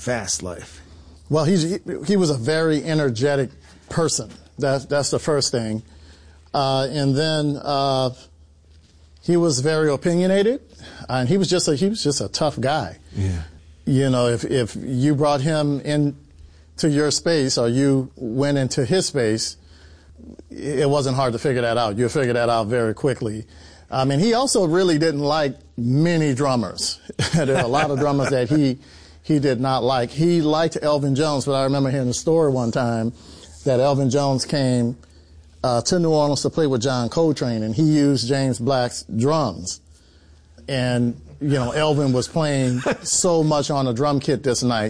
fast life? Well, he was a very energetic person. That's the first thing. And then he was very opinionated, and he was just a tough guy. Yeah. You know, if you brought him into your space or you went into his space, it wasn't hard to figure that out. You'll figure that out very quickly. I mean, he also really didn't like many drummers. There are a lot of drummers that he did not like. He liked Elvin Jones, but I remember hearing a story one time that Elvin Jones came to New Orleans to play with John Coltrane, and he used James Black's drums. And, you know, Elvin was playing so much on a drum kit this night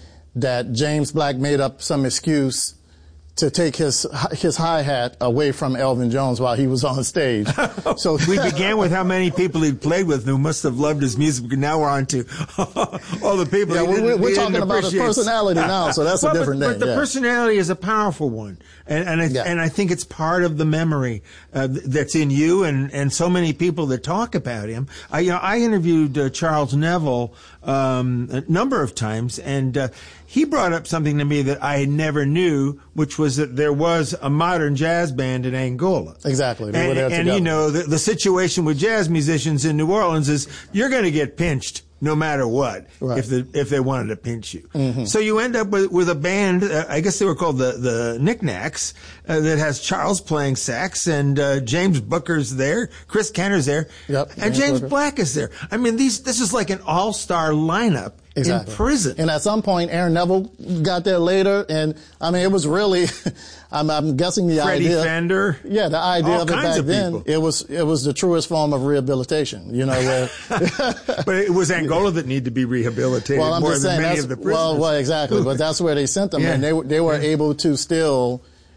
that James Black made up some excuse to take his hi-hat away from Elvin Jones while he was on stage. So we began with how many people he'd played with who must have loved his music. Now we're on to all the people. Yeah, we're talking about his personality now, so that's a different thing. But the personality is a powerful one, and I think it's part of the memory that's in you and so many people that talk about him. I interviewed Charles Neville a number of times, and he brought up something to me that I never knew, which was that there was a modern jazz band in Angola. Exactly. And you know, the situation with jazz musicians in New Orleans is you're going to get pinched no matter what, right, if they wanted to pinch you. Mm-hmm. So you end up with a band, I guess they were called the Knickknacks, that has Charles playing sax, and James Booker's there, Chris Kenner's there, yep, and James Black is there. I mean, this is like an all-star lineup. Exactly. In prison. And at some point, Aaron Neville got there later, and I mean, it was really, I'm guessing the Freddie idea. Fender. Yeah, the idea all of it kinds back of then, people. it was the truest form of rehabilitation, you know, where. But it was Angola that needed to be rehabilitated well, I'm more just than saying many of the prisoners. Well, exactly, but that's where they sent them, Yeah. and they were able to still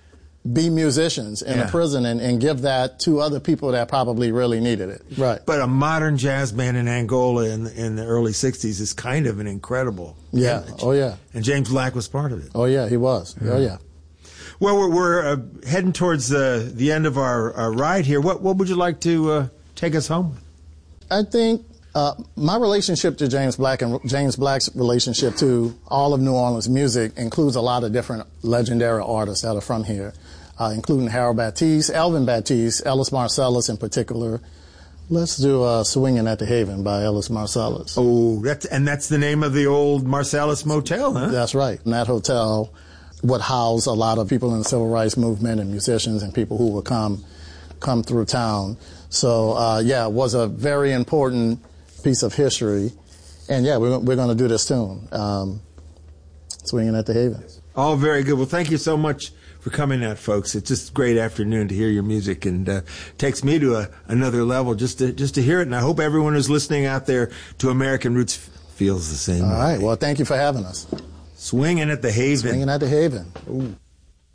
be musicians in a prison and give that to other people that probably really needed it. Right. But a modern jazz band in Angola in the early 60s is kind of an incredible image. Oh, yeah. And James Black was part of it. Oh, yeah, he was. Yeah. Oh, yeah. Well, we're heading towards the end of our ride here. What would you like to take us home with? I think my relationship to James Black and James Black's relationship to all of New Orleans music includes a lot of different legendary artists that are from here. Including Harold Batiste, Elvin Batiste, Ellis Marsalis in particular. Let's do Swinging at the Haven by Ellis Marsalis. Oh, that's the name of the old Marsalis Motel, huh? That's right. And that hotel would house a lot of people in the civil rights movement and musicians and people who would come through town. So, it was a very important piece of history. And, we're going to do this tune, Swinging at the Haven. All very good. Well, thank you so much for coming out, folks. It's just a great afternoon to hear your music, and takes me to another level just to hear it. And I hope everyone who's listening out there to American Roots feels the same way. All right. Well, thank you for having us. Swinging at the Haven. Swinging at the Haven. Ooh.